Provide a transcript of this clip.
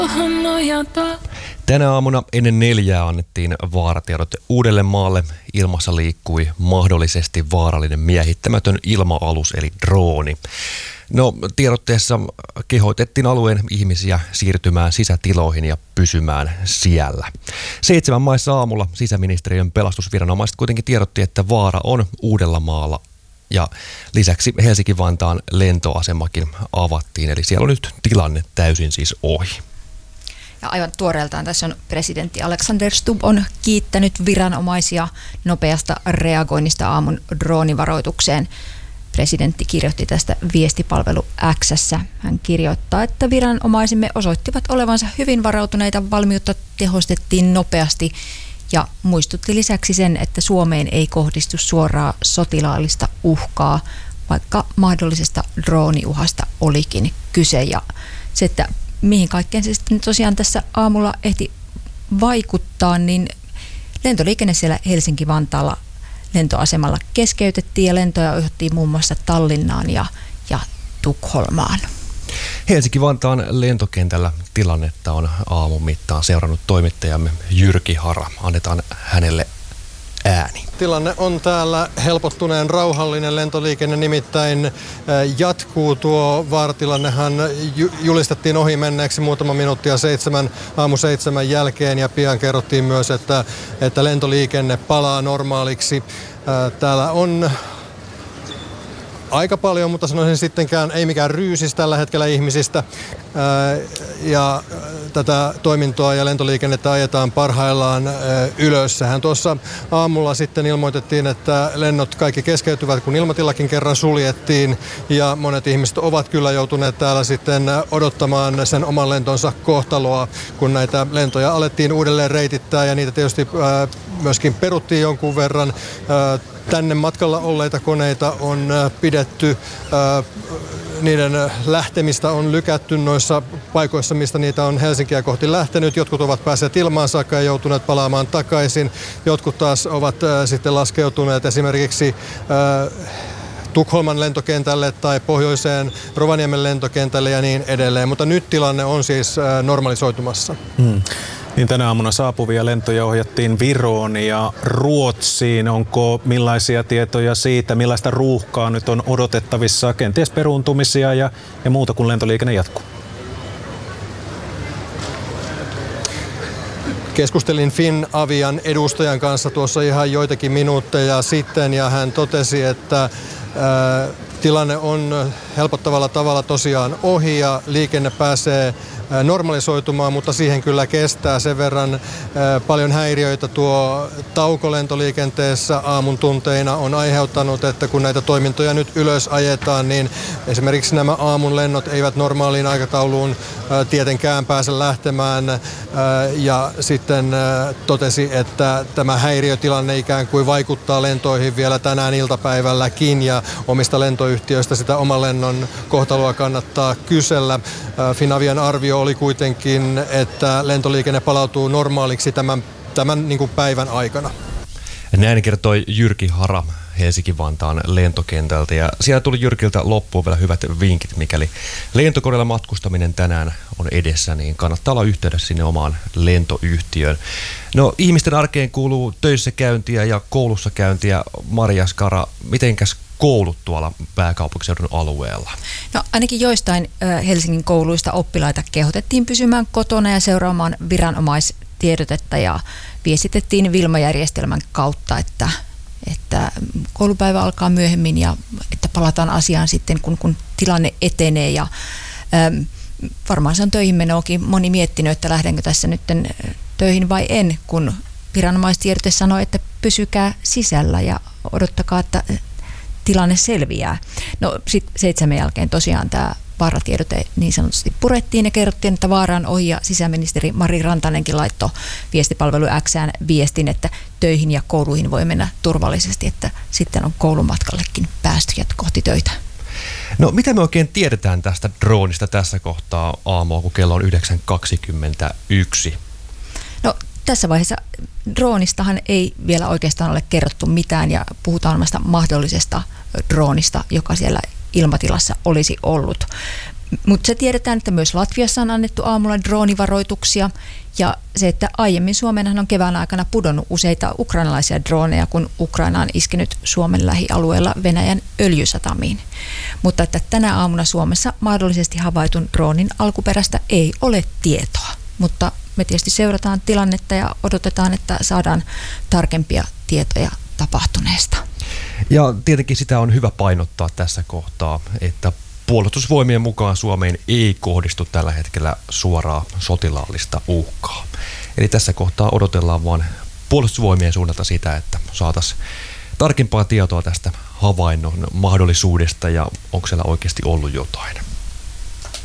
Tänä aamuna ennen 4 annettiin vaaratiedot Uudellemaalle. Ilmassa liikkui mahdollisesti vaarallinen miehittämätön ilma-alus eli drooni. No, tiedotteessa kehotettiin alueen ihmisiä siirtymään sisätiloihin ja pysymään siellä. 7 maissa aamulla sisäministeriön pelastusviranomaiset kuitenkin tiedotti, että vaara on Uudellamaalla. Ja lisäksi Helsinki-Vantaan lentoasemakin avattiin, eli siellä on nyt tilanne täysin siis ohi. Ja aivan tuoreeltaan tässä on presidentti Alexander Stubb on kiittänyt viranomaisia nopeasta reagoinnista aamun droonivaroitukseen. Presidentti kirjoitti tästä viestipalvelu X:ssä. Hän kirjoittaa, että viranomaisimme osoittivat olevansa hyvin varautuneita, valmiutta tehostettiin nopeasti ja muistutti lisäksi sen, että Suomeen ei kohdistu suoraa sotilaallista uhkaa, vaikka mahdollisesta drooniuhasta olikin kyse. Ja se, että mihin kaikkeen se sitten tosiaan tässä aamulla ehti vaikuttaa, niin lentoliikenne siellä Helsinki-Vantaalla lentoasemalla keskeytettiin ja lentoja ohjattiin muun muassa Tallinnaan ja Tukholmaan. Helsinki-Vantaan lentokentällä tilannetta on aamun mittaan seurannut toimittajamme Jyrki Hara. Annetaan hänelle ääni. Tilanne on täällä helpottuneen rauhallinen. Lentoliikenne nimittäin jatkuu. Tuo vaaratilannehan julistettiin ohi menneeksi muutama minuuttia aamu 7 jälkeen ja pian kerrottiin myös, että lentoliikenne palaa normaaliksi. Täällä on aika paljon, mutta sanoisin sittenkään ei mikään ryysis tällä hetkellä ihmisistä. Ja tätä toimintoa ja lentoliikennettä ajetaan parhaillaan ylös. Sehän tuossa aamulla sitten ilmoitettiin, että lennot kaikki keskeytyvät, kun ilmatilakin kerran suljettiin. Ja monet ihmiset ovat kyllä joutuneet täällä sitten odottamaan sen oman lentonsa kohtaloa, kun näitä lentoja alettiin uudelleen reitittää ja niitä tietysti myöskin peruttiin jonkun verran. Tänne matkalla olleita koneita on pidetty, niiden lähtemistä on lykätty noissa paikoissa, mistä niitä on Helsinkiä kohti lähtenyt. Jotkut ovat päässeet ilmaan saakka ja joutuneet palaamaan takaisin. Jotkut taas ovat sitten laskeutuneet esimerkiksi Tukholman lentokentälle tai pohjoiseen Rovaniemen lentokentälle ja niin edelleen. Mutta nyt tilanne on siis normalisoitumassa. Niin tänä aamuna saapuvia lentoja ohjattiin Viroon ja Ruotsiin. Onko millaisia tietoja siitä, millaista ruuhkaa nyt on odotettavissa, kenties peruuntumisia ja muuta, kun lentoliikenne jatkuu? Keskustelin Finavian edustajan kanssa tuossa ihan joitakin minuutteja sitten ja hän totesi, että tilanne on helpottavalla tavalla tosiaan ohi ja liikenne pääsee normalisoitumaan, mutta siihen kyllä kestää sen verran paljon häiriöitä. Tuo tauko lentoliikenteessä aamun tunteina on aiheuttanut, että kun näitä toimintoja nyt ylös ajetaan, niin esimerkiksi nämä aamun lennot eivät normaaliin aikatauluun tietenkään pääse lähtemään. Ja sitten totesi, että tämä häiriötilanne ikään kuin vaikuttaa lentoihin vielä tänään iltapäivälläkin ja omista lentoyhtiöistä sitä oman lennon kohtaloa kannattaa kysellä. Finavian arvio oli kuitenkin, että lentoliikenne palautuu normaaliksi tämän niin kuin päivän aikana. Näin kertoi Jyrki Hara Helsinki-Vantaan lentokentältä. Ja siellä tuli Jyrkiltä loppuun vielä hyvät vinkit, mikäli lentokoneella matkustaminen tänään on edessä, niin kannattaa olla yhteydessä sinne omaan lentoyhtiöön. No, ihmisten arkeen kuuluu töissä käyntiä ja koulussa käyntiä. Maria Skara, mitenkäs koulut tuolla pääkaupunkiseudun alueella? No, ainakin joistain Helsingin kouluista oppilaita kehotettiin pysymään kotona ja seuraamaan viranomaistiedotetta ja viestitettiin Wilma-järjestelmän kautta, että koulupäivä alkaa myöhemmin ja että palataan asiaan sitten, kun tilanne etenee. Ja varmaan se on töihin menoakin moni miettinyt, että lähdenkö tässä nyt töihin vai en, kun viranomaistiedote sanoi, että pysykää sisällä ja odottakaa, että tilanne selviää. No sitten 7 jälkeen tosiaan tämä vaaratiedote niin sanotusti purettiin ja kerrottiin, että vaara on ohi ja sisäministeri Mari Rantanenkin laittoi viestipalvelu X:ään viestin, että töihin ja kouluihin voi mennä turvallisesti, että sitten on koulumatkallekin päästy kohti töitä. No, mitä me oikein tiedetään tästä droonista tässä kohtaa aamua, kun kello on 9.21? No, tässä vaiheessa droonistahan ei vielä oikeastaan ole kerrottu mitään ja puhutaan mahdollisesta droonista, joka siellä ilmatilassa olisi ollut. Mutta se tiedetään, että myös Latviassa on annettu aamulla droonivaroituksia. Ja se, että aiemmin Suomeenhan on kevään aikana pudonnut useita ukrainalaisia droneja, kun Ukraina on iskenyt Suomen lähialueella Venäjän öljysatamiin. Mutta että tänä aamuna Suomessa mahdollisesti havaitun droonin alkuperästä ei ole tietoa. Mutta me tietysti seurataan tilannetta ja odotetaan, että saadaan tarkempia tietoja tapahtuneesta. Ja tietenkin sitä on hyvä painottaa tässä kohtaa, että Puolustusvoimien mukaan Suomeen ei kohdistu tällä hetkellä suoraa sotilaallista uhkaa. Eli tässä kohtaa odotellaan vaan Puolustusvoimien suunnalta sitä, että saataisiin tarkempaa tietoa tästä havainnon mahdollisuudesta ja onko siellä oikeasti ollut jotain.